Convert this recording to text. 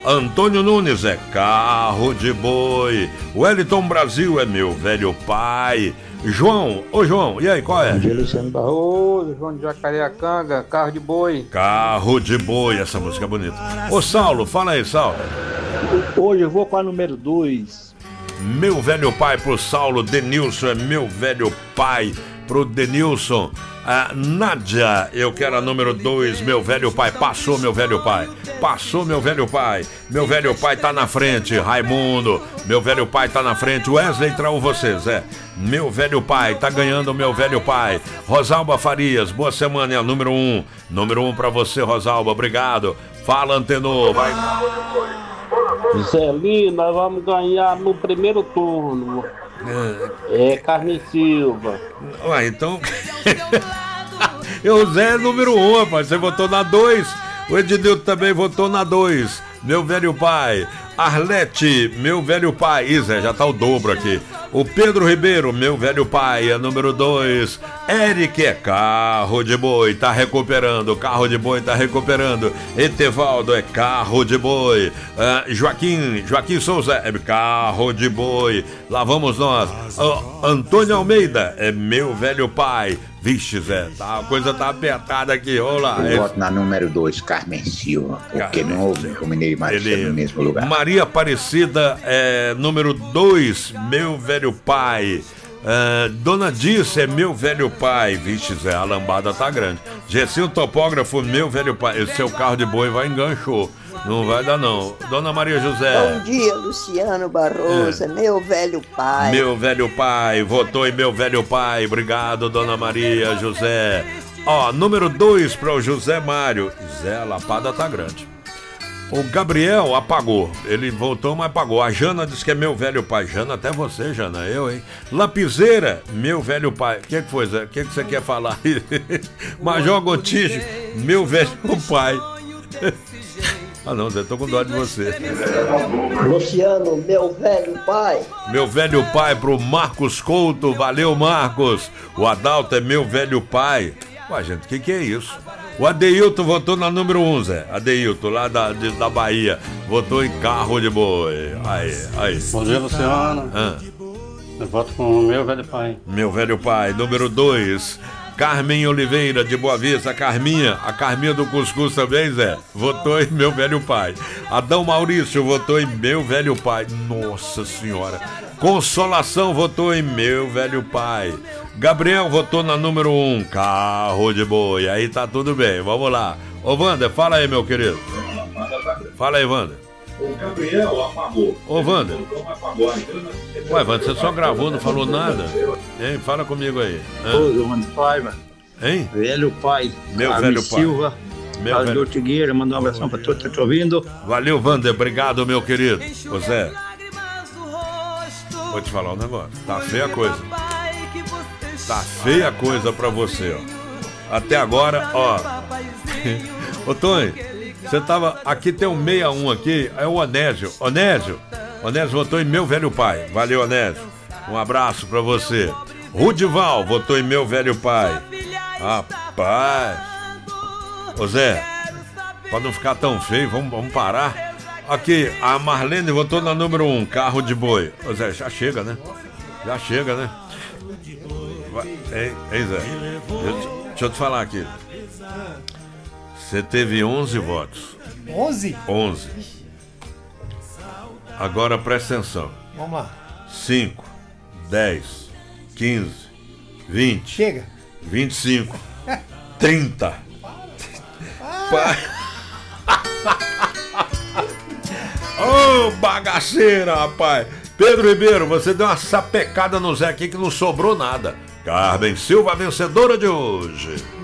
Antônio Nunes é carro de boi. Wellington Brasil é meu velho pai. João, ô João, e aí, qual é? Bom dia, Luciano Barroso, João de Jacareacanga, carro de boi. Carro de boi, essa música é bonita. Ô Saulo, fala aí, Saulo. Hoje eu vou com a número 2. Meu velho pai pro Saulo, Denilson é meu velho pai pro Denilson. Nádia, eu quero a número 2, meu velho pai. Passou, meu velho pai. Passou, meu velho pai. Meu velho pai tá na frente. Raimundo, meu velho pai tá na frente. Wesley traiu vocês, meu velho pai, tá ganhando meu velho pai. Rosalba Farias, boa semana, é a número 1. Número 1 pra você, Rosalba, obrigado. Fala, Antenor, vai. Zé Lino, nós vamos ganhar no primeiro turno. Carmen Silva. Ué, então. O Zé é número 1, rapaz. Você votou na 2. O Edilton também votou na 2. Meu velho pai. Arlete, meu velho pai. Zé, já tá o dobro aqui. O Pedro Ribeiro, meu velho pai, é número 2. Eric é carro de boi, tá recuperando. Carro de boi tá recuperando. Etevaldo é carro de boi. Joaquim Souza é carro de boi. Lá vamos nós. Antônio Almeida é meu velho pai. Vixe, Zé, a coisa tá apertada aqui, vamos lá. Eu voto na número 2, Carmen Silva, porque não houve o Mineiro e Maria no mesmo lugar. Maria Aparecida é número 2, meu velho pai. Dona Dice é meu velho pai. Vixe, Zé, a lambada tá grande. Gessinho Topógrafo, meu velho pai. Esse seu carro de boi vai enganchou. Não vai dar não. Dona Maria José. Bom dia, Luciano Barroso, meu velho pai. Meu velho pai, votou em meu velho pai. Obrigado, Dona Maria José. Número 2 para o José Mário. Zé, a lapada tá grande. O Gabriel apagou. Ele voltou, mas apagou. A Jana disse que é meu velho pai. Jana, até você, Jana, eu, hein? Lapiseira, meu velho pai. O que foi, Zé? O que você quer falar? Major Gotijo, meu velho pai. Não, Zé, tô com dó de você. Luciano, meu velho pai. Meu velho pai pro Marcos Couto. Valeu, Marcos. O Adalto é meu velho pai. Ué, gente, o que é isso? O Adeilton votou na número 1, Zé. Adeilton, lá da Bahia. Votou em carro de boi. Aí. Bom dia, Luciano. Eu voto com o meu velho pai. Meu velho pai. Número 2. Carmen Oliveira, de Boa Vista. A Carminha do Cuscuz também, Zé. Votou em meu velho pai. Adão Maurício votou em meu velho pai. Nossa Senhora. Consolação votou em meu velho pai. Gabriel votou na número 1, carro de boi. Aí tá tudo bem, vamos lá. Ô Wander, fala aí, meu querido. Fala aí, Wander. O Gabriel apagou. Ô Wander. Ué, Wander, você só gravou, não falou nada? Hein? Fala comigo aí. Ô, Wander Paiva. Hein? Velho pai. Meu velho pai. Silva. Meu velho. Ortigueira, mandou um abração pra todos que estão te ouvindo. Valeu, Wander, obrigado, meu querido. Ô Zé, vou te falar um negócio. Tá feia a coisa. Tá feia a coisa pra você, ó. Até agora, ó. Ô Tony, você tava. Aqui tem um 61 aqui, é o Onésio. Onésio votou em meu velho pai. Valeu, Onésio. Um abraço pra você. Rudival votou em meu velho pai. Rapaz. Ô Zé, pra não ficar tão feio, vamos parar. Aqui, a Marlene votou na número 1, carro de boi. Ô Zé, já chega, né? Ei, Zé, deixa eu te falar aqui. Você teve 11 votos. 11? 11. Agora presta atenção. Vamos lá. 5, 10, 15, 20. Chega. 25, 30. Ô, bagaceira, rapaz. Pedro Ribeiro, você deu uma sapecada no Zé aqui que não sobrou nada. Carmen Silva, vencedora de hoje.